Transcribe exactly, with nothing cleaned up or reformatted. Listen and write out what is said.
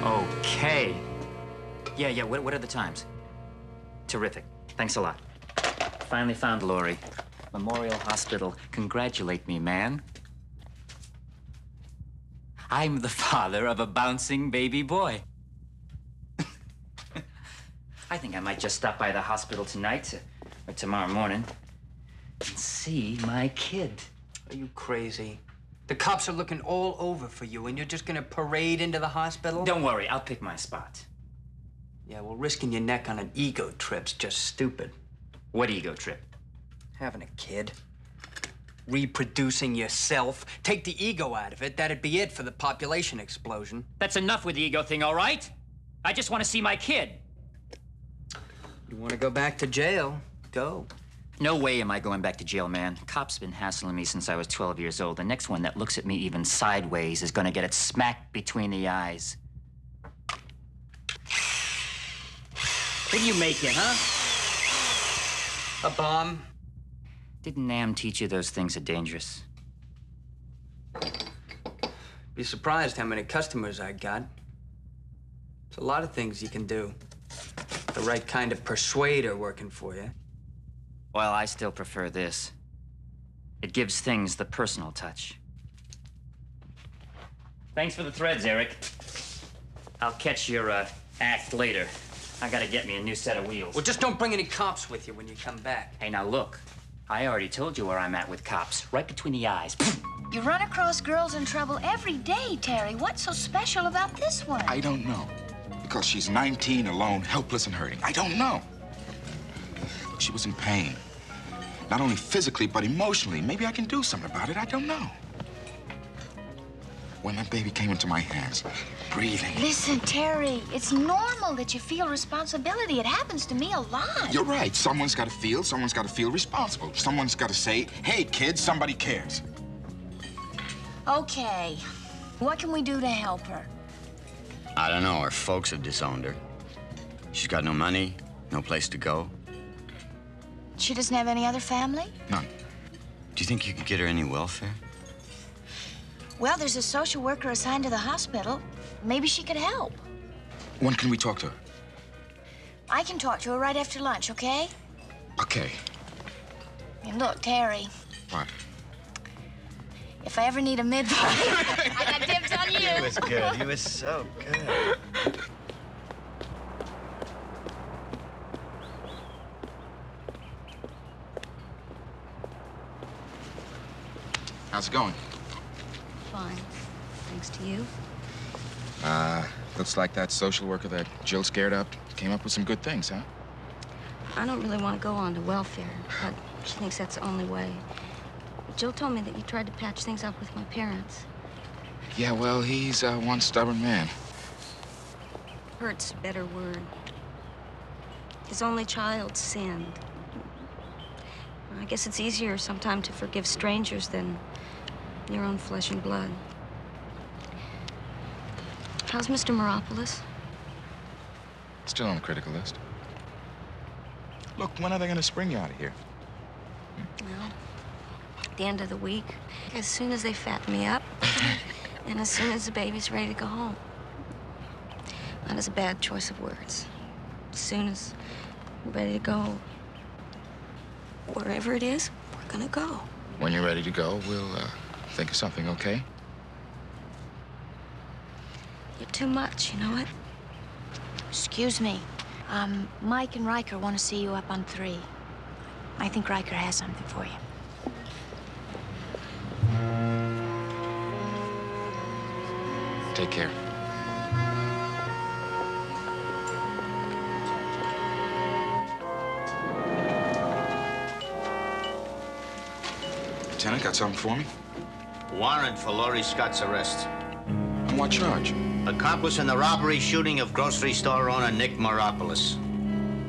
Okay. Yeah, yeah, what, what are the times? Terrific. Thanks a lot. Finally found Lori. Memorial Hospital. Congratulate me, man. I'm the father of a bouncing baby boy. I think I might just stop by the hospital tonight or tomorrow morning and see my kid. Are you crazy? The cops are looking all over for you, and you're just gonna parade into the hospital? Don't worry, I'll pick my spot. Yeah, well, risking your neck on an ego trip's just stupid. What ego trip? Having a kid. Reproducing yourself. Take the ego out of it, that'd be it for the population explosion. That's enough with the ego thing, all right? I just want to see my kid. You want to go back to jail? Go. No way am I going back to jail, man. Cops been hassling me since I was twelve years old. The next one that looks at me even sideways is gonna get it smacked between the eyes. What are you making, huh? A bomb. Didn't Nam teach you those things are dangerous? Be surprised how many customers I got. There's a lot of things you can do. The right kind of persuader working for you. Well, I still prefer this. It gives things the personal touch. Thanks for the threads, Eric. I'll catch your uh, act later. I gotta get me a new set of wheels. Well, just don't bring any cops with you when you come back. Hey, now look. I already told you where I'm at with cops. Right between the eyes. You run across girls in trouble every day, Terry. What's so special about this one? I don't know. Because she's nineteen, alone, helpless, and hurting. I don't know. She was in pain. Not only physically, but emotionally. Maybe I can do something about it. I don't know. When that baby came into my hands, breathing. Listen, Terry, it's normal that you feel responsibility. It happens to me a lot. You're right. Someone's got to feel. Someone's got to feel responsible. Someone's got to say, hey, kids, somebody cares. Okay. What can we do to help her? I don't know. Her folks have disowned her. She's got no money, no place to go. She doesn't have any other family? None. Do you think you could get her any welfare? Well, there's a social worker assigned to the hospital. Maybe she could help. When can we talk to her? I can talk to her right after lunch, okay? Okay. And look, Terry. What? If I ever need a midwife, I got dibs on you. He was good. He was so good. How's it going? Fine. Thanks to you. Uh, looks like that social worker that Jill scared up came up with some good things, huh? I don't really want to go on to welfare, but she thinks that's the only way. Jill told me that you tried to patch things up with my parents. Yeah, well, he's uh, one stubborn man. Hurt's a better word. His only child sinned. I guess it's easier sometimes to forgive strangers than your own flesh and blood. How's Mister Meropoulos? Still on the critical list. Look, when are they gonna spring you out of here? Well, at the end of the week, as soon as they fatten me up, and as soon as the baby's ready to go home. That is a bad choice of words. As soon as we're ready to go, wherever it is, we're gonna go. When you're ready to go, we'll uh, think of something, okay? You're too much, you know it? Excuse me. Um, Mike and Riker want to see you up on three. I think Riker has something for you. Take care. Lieutenant, got something for me? Warrant for Laurie Scott's arrest. On what charge? Accomplice in the robbery shooting of grocery store owner Nick Meropoulos.